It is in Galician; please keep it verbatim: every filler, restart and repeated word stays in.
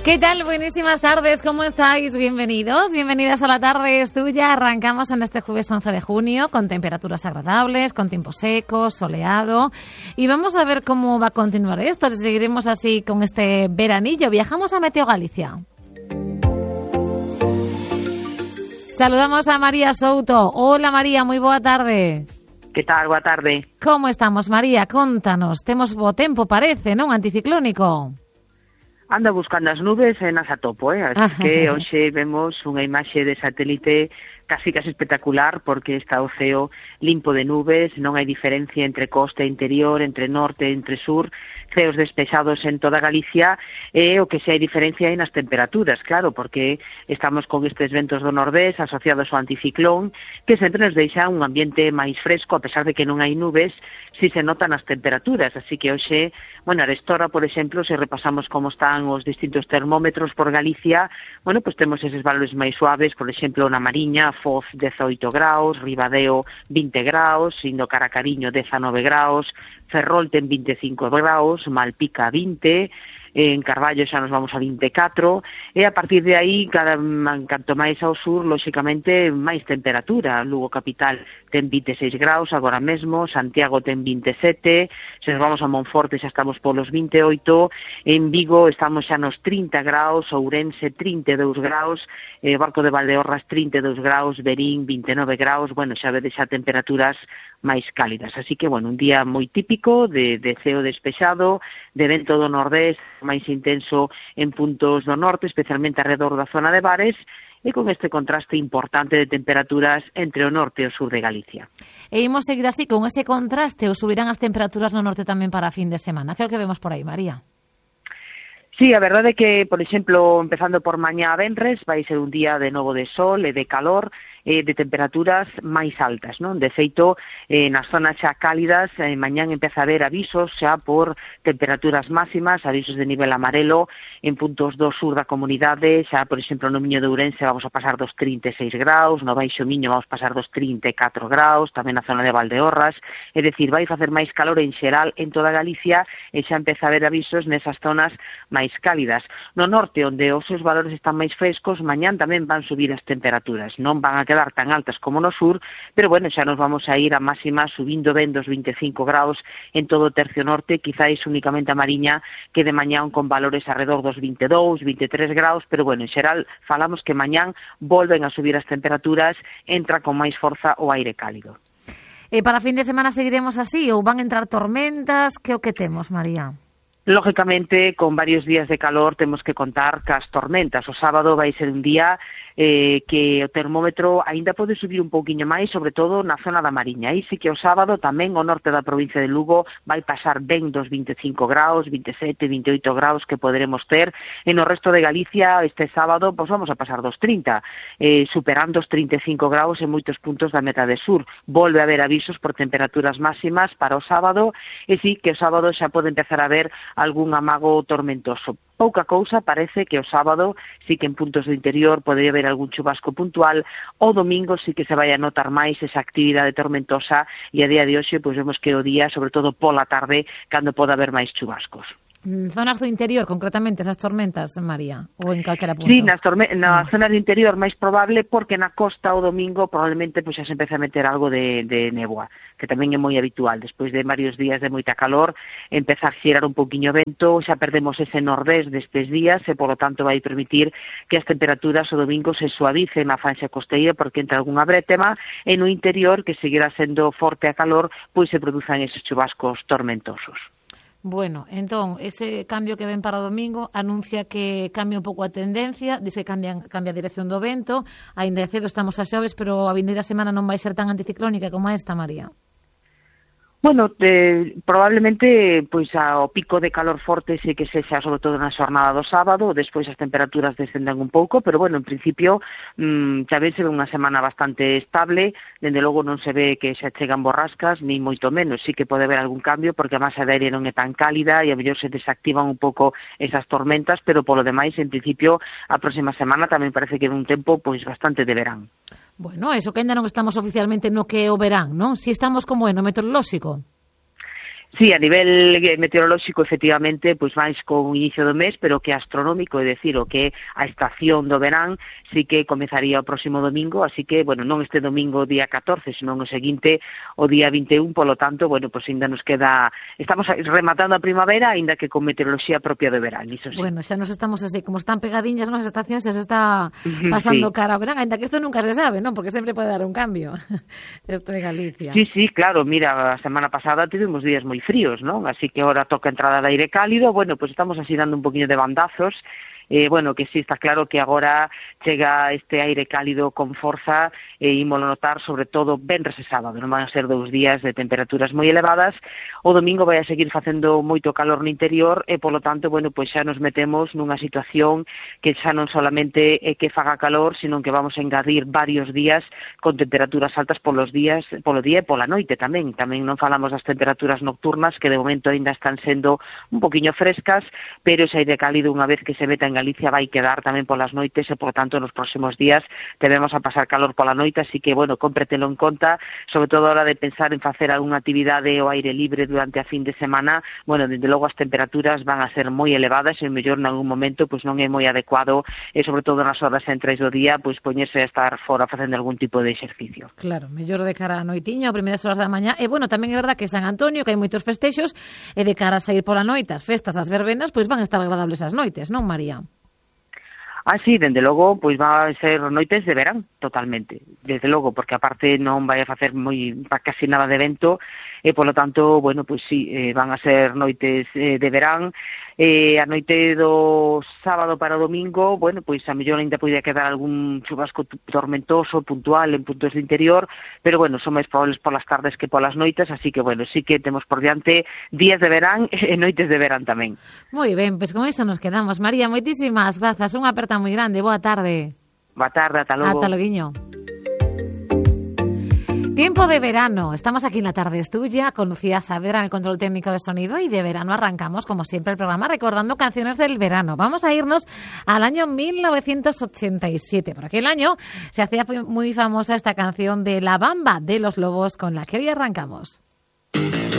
¿Qué tal? Buenísimas tardes, ¿cómo estáis? Bienvenidos, bienvenidas a La Tarde es Tuya. Arrancamos en este jueves once de junio con temperaturas agradables, con tiempo seco, soleado. Y vamos a ver cómo va a continuar esto, si seguiremos así con este veranillo. Viajamos a Meteo Galicia. Saludamos a María Souto. Hola María, moi boa tarde. Que tal? Boa tarde. Como estamos, María? Contanos. Temos bo tempo, parece, non? Anticiclónico. Anda buscando as nubes e nas atopo, eh? Así que hoxe vemos unha imaxe de satélite casi casi espectacular porque está o ceo limpo de nubes, non hai diferencia entre costa e interior, entre norte e entre sur, ceos despexados en toda Galicia, e o que se hai diferencia é nas temperaturas, claro, porque estamos con estes ventos do nordés asociados ao anticiclón, que sempre nos deixa un ambiente máis fresco, a pesar de que non hai nubes, si se notan as temperaturas, así que hoxe, bueno, a restora, por exemplo, se repasamos como están os distintos termómetros por Galicia, bueno, pues temos eses valores máis suaves, por exemplo, na Mariña, Foz dezoito graus, Ribadeo vinte graus, indo cara a Cariño dezanove graus, Ferrol ten vinte e cinco graus, Malpica vinte, en Carballo xa nos vamos a vinte e catro, e a partir de aí, cada canto máis ao sur, lóxicamente, máis temperatura. Lugo capital ten vinte e seis graus agora mesmo, Santiago ten vinte e sete, se nos vamos a Monforte xa estamos polos vinte e oito, en Vigo estamos xa nos trinta graus, Ourense trinta e dous graus, eh, Barco de Valdeorras trinta e dous graus, Verín vinte e nove graus, bueno, xa vedes xa temperaturas máis cálidas. Así que, bueno, un día moi típico de, de ceo despexado, de vento do nordés máis intenso en puntos do norte, especialmente alrededor da zona de Bares, e con este contraste importante de temperaturas entre o norte e o sur de Galicia. E imos seguir así, con ese contraste, ou subirán as temperaturas no norte tamén para a fin de semana? Que é o que vemos por aí, María? Sí, a verdade é que, por exemplo, empezando por mañá a venres, vai ser un día de novo de sol e de calor, e de temperaturas máis altas, non? De feito, eh, nas zonas xa cálidas, eh, mañán empeza a haber avisos xa por temperaturas máximas, avisos de nivel amarelo en puntos do sur da comunidade, xa, por exemplo, no Miño de Ourense vamos a pasar dos trinta e seis graus, no Baixo Miño vamos a pasar dos trinta e catro graus, tamén na zona de Valdeorras, é dicir, vai facer máis calor en xeral en toda Galicia, e xa empeza a haber avisos nesas zonas máis cálidas. No norte, onde os seus valores están máis frescos, mañán tamén van subir as temperaturas, non van a quedar tan altas como no sur, pero bueno, xa nos vamos a ir a máxima subindo ben dos vinte e cinco graus en todo o tercio norte, quizáis únicamente a Mariña que de mañán con valores alrededor dos vinte e dous, vinte e tres graus, pero bueno, en xeral falamos que mañán volven a subir as temperaturas, entra con máis forza o aire cálido. E para fin de semana seguiremos así ou van entrar tormentas? Que o que temos, María? Lógicamente, con varios días de calor temos que contar cas tormentas. O sábado vai ser un día eh, que o termómetro aínda pode subir un pouquiño máis, sobre todo na zona da Mariña. Aí sí que o sábado tamén o norte da provincia de Lugo vai pasar ben dos vinte e cinco graus, vinte e sete, vinte e oito graus que poderemos ter. E no resto de Galicia este sábado pois vamos a pasar dos trinta, eh, superando os trinta e cinco graus en moitos puntos da metade sur. Volve a haber avisos por temperaturas máximas para o sábado, e sí que o sábado xa pode empezar a haber algún amago tormentoso. Pouca cousa, parece que o sábado sí que en puntos do interior podería haber algún chubasco puntual, o domingo sí que se vai a notar máis esa actividade tormentosa, e a día de hoxe pois vemos que o día, sobre todo pola tarde, cando pode haber máis chubascos. Zonas do interior, concretamente, esas tormentas, María, ou en calquera punto? Sí, nas, torme- nas zonas do interior máis probable, porque na costa o domingo probablemente pois, xa se empeza a meter algo de, de néboa, que tamén é moi habitual. Despois de varios días de moita calor, empeza a xirar un pouquiño vento, xa perdemos ese nordés destes días, e, polo tanto, vai permitir que as temperaturas o domingo se suavicen na fanxa costeira, porque entra algunha brétema, e no interior, que seguirá sendo forte a calor, pois se produzan esos chubascos tormentosos. Bueno, entón, ese cambio que ven para o domingo anuncia que cambia un pouco a tendencia, dice que cambia, cambia a dirección do vento, aínda é cedo, estamos a xoves, pero a vindeira semana non vai ser tan anticiclónica como esta, María. Bueno, eh, probablemente pois ao pico de calor forte sí que sexa sobre todo na xornada do sábado, despois as temperaturas descendan un pouco, pero bueno, en principio mmm, xa ven se ve unha semana bastante estable, dende logo non se ve que xa chegan borrascas, ni moito menos, sí que pode haber algún cambio porque a masa de aire non é tan cálida e a mellor se desactivan un pouco esas tormentas, pero polo demais, en principio, a próxima semana tamén parece que é un tempo pois bastante de verán. Bueno, eso que ainda non estamos oficialmente no que é o verán, non? Si estamos como é no meteorolóxico. Sí, a nivel meteorolóxico, efectivamente, pois máis con o inicio do mes, pero que astronómico, é dicir, o que a estación do verán sí que comezaría o próximo domingo, así que, bueno, non este domingo día catorce, senón o seguinte, o día vinte e un, polo tanto, bueno, pois ainda nos queda, estamos rematando a primavera, ainda que con meteoroloxía propia do verán, iso sí. Bueno, xa nos estamos así, como están pegadiñas nas estacións, xa se está pasando sí. cara ao verán, ainda que isto nunca se sabe, non? Porque sempre pode dar un cambio. Isto é Galicia. Sí, sí, claro, mira, a semana pasada tivemos días moi fríos, ¿no? Así que ahora toca entrada de aire cálido, bueno, pues estamos así dando un poquinho de bandazos, eh, bueno, que sí, está claro que agora chega este aire cálido con forza e ímolo notar sobre todo venres e sábado, non van a ser dous días de temperaturas moi elevadas, o domingo vai a seguir facendo moito calor no interior e, polo tanto, bueno, pois xa nos metemos nunha situación que xa non solamente é que faga calor, sino que vamos a engadir varios días con temperaturas altas polos días, polo día e pola noite tamén, tamén non falamos das temperaturas nocturnas que de momento ainda están sendo un poquinho frescas, pero ese aire cálido unha vez que se meta en Galicia vai quedar tamén polas noites e, por tanto, nos próximos días debemos a pasar calor pola noite, así que, bueno, cómpretelo en conta, sobre todo a hora de pensar en facer algunha actividade ao aire libre durante a fin de semana, bueno, desde logo as temperaturas van a ser moi elevadas e mellor en algún momento pois non é moi adecuado, e sobre todo nas horas centrais do día, pois poñerse a estar fora facendo algún tipo de exercicio. Claro, mellor de cara a noitiña, a primeiras horas da mañá, e, bueno, tamén é verdad que San Antonio, que hai moitos festexos, e de cara a sair pola noite, as festas, as verbenas, pois van a estar agradables as noites, non, María? Ah, sí, dende logo, pois van a ser noites de verán, totalmente, desde logo, porque aparte non vai a facer moi casi nada de vento, e polo tanto, bueno, pois sí, eh, van a ser noites eh, de verán, e a noite do sábado para o domingo, bueno, pois a mellor ainda podía quedar algún chubasco tormentoso, puntual, en puntos de interior, pero bueno, son máis probables polas tardes que polas noites, así que, bueno, sí que temos por diante días de verán e noites de verán tamén. Moi ben, pois con iso nos quedamos. María, moitísimas grazas, unha aperta moi grande, boa tarde. Boa tarde, ata logo. Ata loguiño. Tiempo de verano. Estamos aquí en la tarde estuya con Lucía Saavedra en el control técnico de sonido, y de verano arrancamos, como siempre, el programa recordando canciones del verano. Vamos a irnos al año mil novecientos ochenta y siete. Por aquel año se hacía muy famosa esta canción de La Bamba de Los Lobos, con la que hoy arrancamos.